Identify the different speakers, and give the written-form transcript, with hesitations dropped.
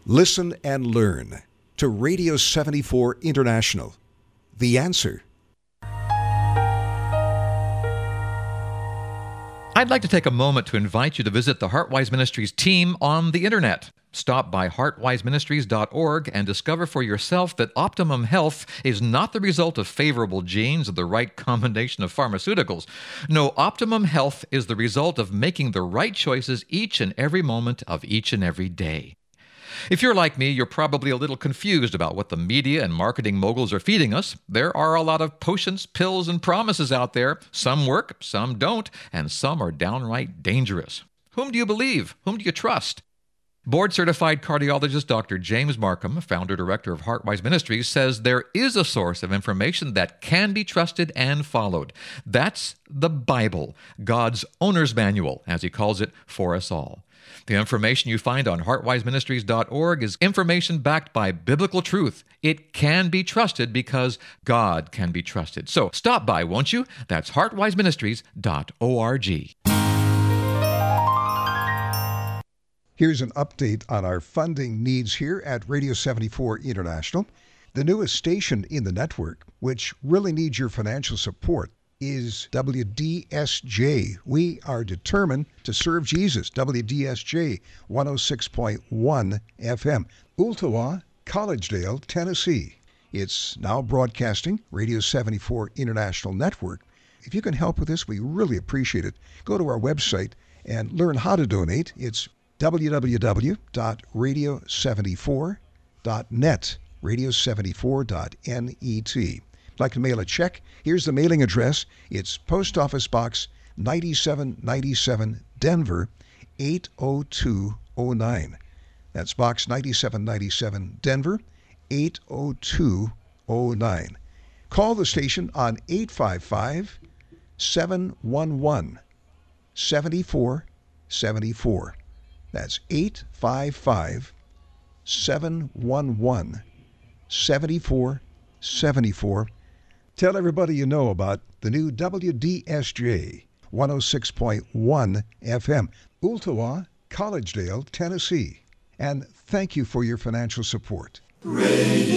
Speaker 1: Listen and learn to Radio 74 International. The answer.
Speaker 2: I'd like to take a moment to invite you to visit the Heartwise Ministries team on the internet. Stop by heartwiseministries.org and discover for yourself that optimum health is not the result of favorable genes or the right combination of pharmaceuticals. No, optimum health is the result of making the right choices each and every moment of each and every day. If you're like me, you're probably a little confused about what the media and marketing moguls are feeding us. There are a lot of potions, pills, and promises out there. Some work, some don't, and some are downright dangerous. Whom do you believe? Whom do you trust? Board-certified cardiologist Dr. James Markham, founder-director of Heartwise Ministries, says there is a source of information that can be trusted and followed. That's the Bible, God's owner's manual, as he calls it, for us all. The information you find on heartwiseministries.org is information backed by biblical truth. It can be trusted because God can be trusted. So stop by, won't you? That's heartwiseministries.org.
Speaker 1: Here's an update on our funding needs here at Radio 74 International. The newest station in the network, which really needs your financial support, is WDSJ. We are determined to serve Jesus. WDSJ 106.1 FM. Ooltewah, Collegedale, Tennessee. It's now broadcasting Radio 74 International Network. If you can help with this, we really appreciate it. Go to our website and learn how to donate. It's www.radio74.net, radio74.net. Like to mail a check? Here's the mailing address. It's Post Office Box 9797, Denver 80209. That's Box 9797, Denver 80209. Call the station on 855-711-7474. That's 855-711-7474. Tell everybody you know about the new WDSJ 106.1 FM, Ooltewah, Collegedale, Tennessee. And thank you for your financial support.